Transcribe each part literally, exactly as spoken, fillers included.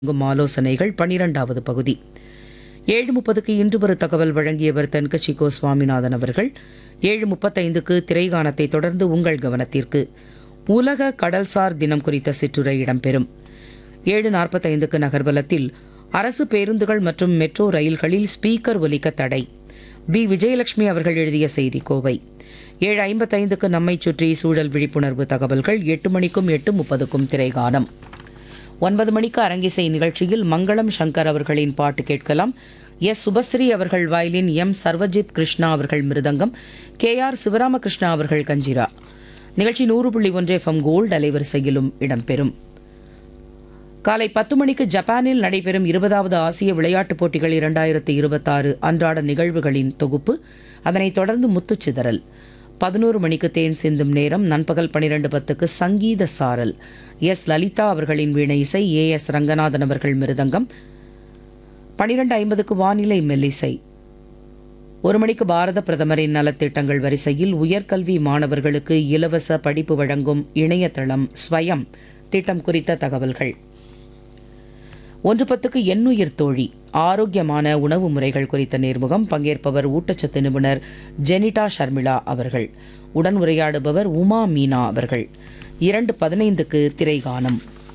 வழங்கும் ஆலோசனைகள் பனிரெண்டாவது பகுதி. ஏழு முப்பதுக்கு இன்று ஒரு தகவல் வழங்கியவர் தென்கட்சி கோ சுவாமிநாதன் அவர்கள். ஏழு முப்பத்தைந்துக்கு திரைகானத்தை தொடர்ந்து உங்கள் கவனத்திற்கு உலக கடல்சார் தினம் குறித்த சிற்றுரை இடம்பெறும். ஏழு நாற்பத்தைந்துக்கு நகர்வலத்தில் அரசு பேருந்துகள் மற்றும் மெட்ரோ ரயில்களில் ஸ்பீக்கர் ஒலிக்க தடை, பி விஜயலட்சுமி அவர்கள் எழுதிய செய்தி கோவை. ஏழு ஐம்பத்தைந்துக்கு நம்மை சுற்றி சூழல் விழிப்புணர்வு தகவல்கள். எட்டு மணிக்கும் எட்டு முப்பதுக்கும் திரைகானம். ஒன்பது மணிக்கு அரங்கிசை நிகழ்ச்சியில் மங்களம் சங்கர் அவர்களின் பாட்டு கேட்கலாம். எஸ் சுபஸ்ரீ அவர்கள் வயலின், எம் சர்வஜித் கிருஷ்ணா அவர்கள் மிருதங்கம், கே ஆர் சிவராமகிருஷ்ணா அவர்கள் கஞ்சிரா. நிகழ்ச்சி நூறு புள்ளி ஒன்று எஃப்எம் கோல்டு அலைவரிசையிலும் இடம்பெறும். காலை பத்து மணிக்கு ஜப்பானில் நடைபெறும் இருபதாவது ஆசிய விளையாட்டுப் போட்டிகள் இரண்டாயிரத்தி இருபத்தாறு அன்றாட நிகழ்வுகளின் தொகுப்பு. அதனைத் தொடர்ந்து முத்துச்சிதறல். பதினோரு மணிக்கு தேன் சிந்தும் நேரம். நண்பகல் பனிரெண்டு பத்துக்கு சங்கீத சாரல். எஸ் லலிதா அவர்களின் வீணை இசை, ஏ எஸ் ரங்கநாதன் அவர்கள் மிருதங்கம். பனிரெண்டு ஐம்பதுக்கு வானிலை மெல்லிசை. ஒரு மணிக்கு பாரத பிரதமரின் நலத்திட்டங்கள் வரிசையில் உயர்கல்வி மாணவர்களுக்கு இலவச படிப்பு வழங்கும் இணையதளம் ஸ்வயம் திட்டம் குறித்த தகவல்கள். ஒன்று பத்துக்கு எண்ணுயிர் தோழி, ஆரோக்கியமான உணவு முறைகள் குறித்த நேர்முகம். பங்கேற்பவர் ஊட்டச்சத்து நிபுணர் ஜெனிடா ஷர்மிளா அவர்கள். உடன் உரையாடுபவர் உமா மீனா அவர்கள். இரண்டு பதினைந்துக்கு திரைகானம்.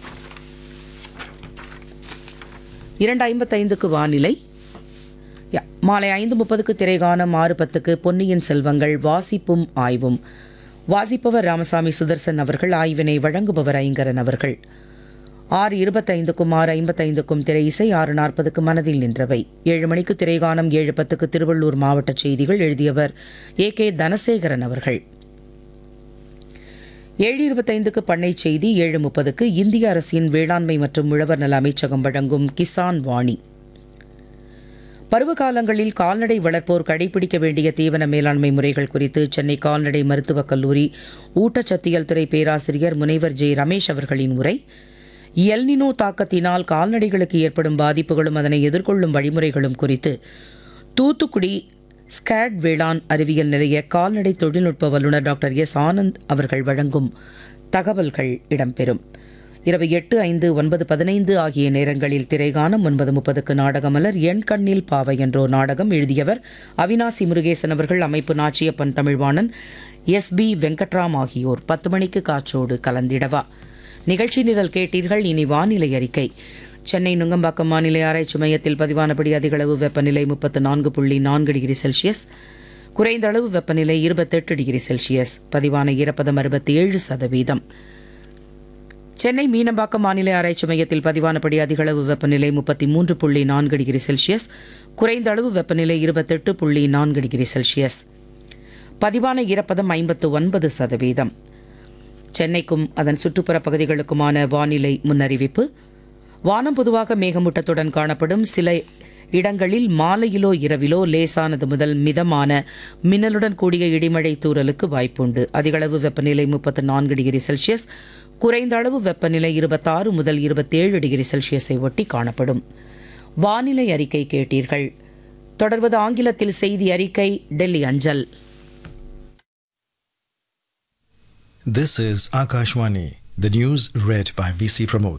இரண்டு ஐம்பத்தைந்துக்கு வானிலை. மாலை ஐந்து முப்பதுக்கு திரைகானம். ஆறு பத்துக்கு பொன்னியின் செல்வங்கள் வாசிப்பும் ஆய்வும். வாசிப்பவர் ராமசாமி சுதர்சன் அவர்கள். ஆய்வினை வழங்குபவர் ஐங்கரன் அவர்கள். ஆறு இருபத்தைந்துக்கும் ஆறு ஐம்பத்தைந்துக்கும் திரை இசை. ஆறு நாற்பதுக்கு மனதில் நின்றவை. ஏழு மணிக்கு திரைகானம். ஏழு பத்துக்கு திருவள்ளூர் மாவட்ட செய்திகள். எழுதியவர் ஏ கே தனசேகரன் அவர்கள். ஏழு இருபத்தைந்துக்கு பண்ணை செய்தி. ஏழு முப்பதுக்கு இந்திய அரசின் வேளாண்மை மற்றும் உழவர் நல அமைச்சகம் வழங்கும் கிசான் வாணி. பருவகாலங்களில் கால்நடை வளர்ப்போர் கடைபிடிக்க வேண்டிய தீவன மேலாண்மை முறைகள் குறித்து சென்னை கால்நடை மருத்துவக் கல்லூரி ஊட்டச்சத்தியல் துறை பேராசிரியர் முனைவர் ஜே ரமேஷ் அவர்களின் உரை. எல்னினோ தாக்கத்தினால் கால்நடைகளுக்கு ஏற்படும் பாதிப்புகளும் அதனை எதிர்கொள்ளும் வழிமுறைகளும் குறித்து தூத்துக்குடி ஸ்கேட் வேளாண் அறிவியல் நிலைய கால்நடை தொழில்நுட்ப வல்லுநர் டாக்டர் எஸ் ஆனந்த் அவர்கள் வழங்கும் தகவல்கள் இடம்பெறும். இரவு எட்டு ஐந்து ஒன்பது பதினைந்து ஆகிய நேரங்களில் திரைகானம். ஒன்பது முப்பதுக்கு நாடகமலர். எண் கண்ணில் பாவை என்றோ நாடகம். எழுதியவர் அவினாசி முருகேசன் அவர்கள். அமைப்பு நாச்சியப்பன் தமிழ்வாணன், எஸ் பி வெங்கட்ராம் ஆகியோர். பத்து மணிக்கு காற்றோடு கலந்திடவா நிகழ்ச்சி நிரல் கேட்டீர்கள். இனி வானிலை அறிக்கை. சென்னை நுங்கம்பாக்கம் வானிலை ஆராய்ச்சி மையத்தில் பதிவானபடி அதிகளவு வெப்பநிலை முப்பத்து நான்கு புள்ளி நான்கு டிகிரி செல்சியஸ், குறைந்த அளவு வெப்பநிலை இருபத்தெட்டு டிகிரி செல்சியஸ், பதிவான ஈரப்பதம் அறுபத்தி ஏழு சதவீதம். சென்னை மீனம்பாக்கம் வானிலை ஆராய்ச்சி மையத்தில் பதிவானபடி அதிகளவு வெப்பநிலை முப்பத்தி மூன்று புள்ளி நான்கு டிகிரி செல்சியஸ், குறைந்த அளவு வெப்பநிலை இருபத்தெட்டு புள்ளி நான்கு டிகிரி செல்சியஸ், பதிவான ஈரப்பதம் ஐம்பத்து ஒன்பது சதவீதம். சென்னைக்கும் அதன் சுற்றுப்புற பகுதிகளுக்குமான வானிலை முன்னறிவிப்பு. வானம் பொதுவாக மேகமூட்டத்துடன் காணப்படும். சில இடங்களில் மாலையிலோ இரவிலோ லேசானது முதல் மிதமான மின்னலுடன் கூடிய இடிமழை தூறலுக்கு வாய்ப்புண்டு. அதிகளவு வெப்பநிலை முப்பத்து நான்கு டிகிரி செல்சியஸ், குறைந்த அளவு வெப்பநிலை இருபத்தாறு முதல் இருபத்தேழு டிகிரி செல்சியஸை ஒட்டி காணப்படும். வானிலை அறிக்கை கேட்டீர்கள். தொடர்வது ஆங்கிலத்தில் செய்தி அறிக்கை, டெல்லி அஞ்சல். This is Akashwani, the news read by V C Pramod.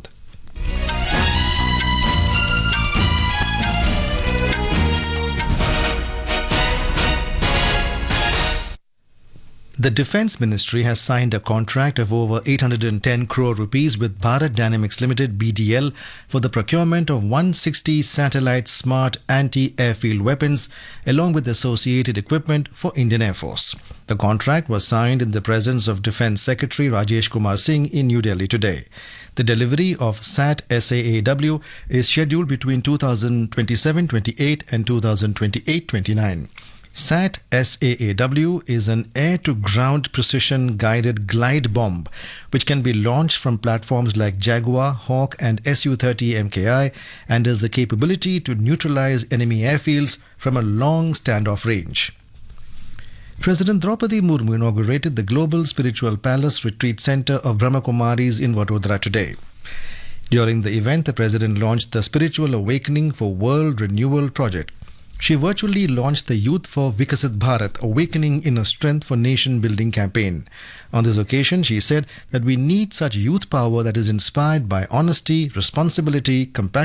The Defence Ministry has signed a contract of over eight hundred ten crore rupees with Bharat Dynamics Limited B D L for the procurement of one hundred sixty satellite smart anti-airfield weapons along with associated equipment for Indian Air Force. The contract was signed in the presence of Defence Secretary Rajesh Kumar Singh in New Delhi today. The delivery of SAT S A A W is scheduled between two thousand twenty-seven twenty-eight and two thousand twenty-eight twenty-nine. SAT S A A W is an air-to-ground precision-guided glide bomb which can be launched from platforms like Jaguar, Hawk and S U thirty M K I and has the capability to neutralize enemy airfields from a long standoff range. President Draupadi Murmu inaugurated the Global Spiritual Palace Retreat Center of Brahma Kumaris in Vadodara today. During the event, the President launched the Spiritual Awakening for World Renewal project. She virtually launched the Youth for Vikasit Bharat Awakening Inner Strength for Nation Building campaign. On this occasion, she said that we need such youth power that is inspired by honesty, responsibility, compassion,